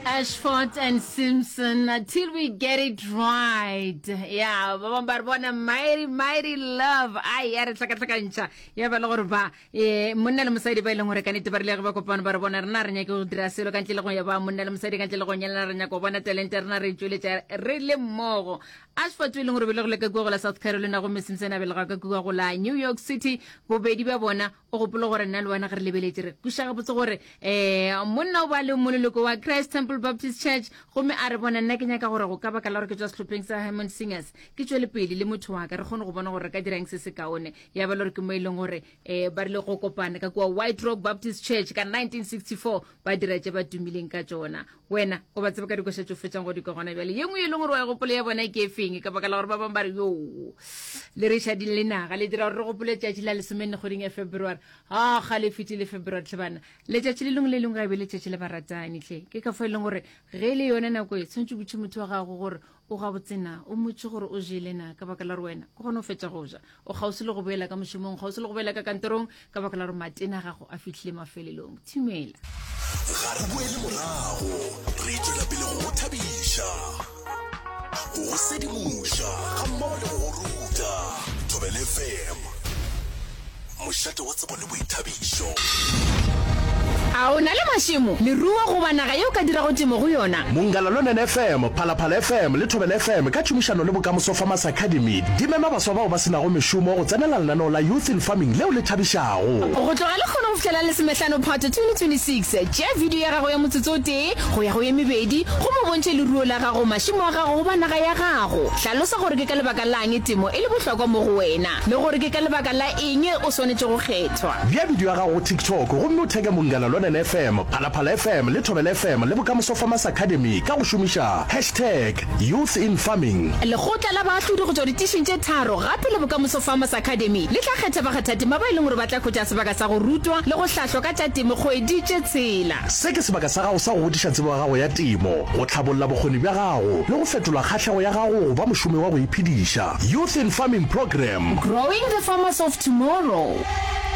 Ashford and Simpson until we get it right. Yeah, barbona mighty love. Ay, ya re tlaka ya ba le gore ba monna le mosadi ba ile gore ka nete ba rile ba kopana ba re bona rena re nya ke go dira selo ka ntle le go ya ba monna le mosadi ka ntle le go nyela re nya go bona talent rena re tšweletša re le mmogo. Ashford ile gore be le go leka go la South Carolina go Simpson a be le ga ka go la New York City bobedi ba bona o go polo gore nna le wana ge re lebeletse re kusha ga botse gore monna o ba le mololoko wa Christ Temple Baptist Church gomme a re bona nna ke nyaka gore go ka baka la gore ke just hoping sa Hammond Singers ke tswele pele le motho wa ka re gone go bona gore ka dirang se se kaone ya ba le gore ke mo ileng gore ba rile go kopana ka kwa White Rock Baptist Church ka 1964 ba dira tse ba dumileng ka tsona wena o ba tseba ka dikoša tso fetsang go dikogona bjale yengwe e leng gore wa gopole ya bona ke efeng ka baka la gore ba bang ba re yo le re shadile le naga le dira gore re gopole tšatši la lesomenne kgweding ya February ga le fetile February tlebana le tšatši le lengwe le lengwe ga be le tšatši le baratani tle ke ka fa ile gore ge le yona nako e tshwantse botse motho wa gago gore o ga botsena o motse gore o jele na ka baka la re wena go gone o fetša go ja o gausi le go boela ka mošomong gausi le go boela ka kantorong ka baka la re matena gago a fitlhile mafelelong thimela ga re boele morago re tswela pele go thabiša go sedimoša ga mmogo le go ruta Thobela FM mošate wa tsebo le boithabišo a o na le mašimo le rua go banaga yo ka dira go temo go yona Mongalalone FM Phalaphala FM le Thobela FM ka tšhomišano le Bokamoso Farmers Academy di mema baswa bao ba senago mešomo go tsenela lenaneo la Youth in Farming leo le thabišago go tloga le kgona go fitlhela le semetlano phato 2026 tšea video ya gago ya motsotso o tee go ya go ye mebedi go mo bontšhe le ruo la gago mašimo a gago go banaga ya gago hlalosa gore ke ka lebaka la eng temo e le bohlokwa mo go wena le gore ke ka lebaka la eng o swanetše go kgethwa bja video ya gago TikTok gomme o theke Mongalalone FM Phalaphala FM le Thobela FM le Bokamoso Farmers Academy ka go šomiša #Youth in Farming lekgotla la baahlodi go tswa ditišeng tše tharo gape le Bokamoso Farmers Academy le tla kgetha bakgathatema ba e leng gore ba tla khotša sebaka sa go rutwa le go hlahlwa ka tša temo kgwedi tše tshela se ke sebaka sa gago sa go godiša tsebo ya gago ya temo go tlhabolola bokgoni bja gago le go fetola kgahlago ya gago go ba mošomi wa go iphediša Youth in Farming Program Growing the Farmers of Tomorrow.